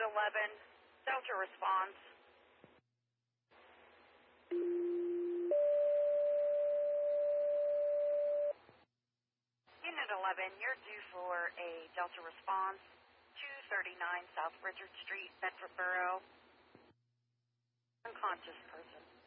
11, Delta response. Unit 11, you're due for a Delta response, 239 South Richard Street, Bedford Borough. Unconscious person.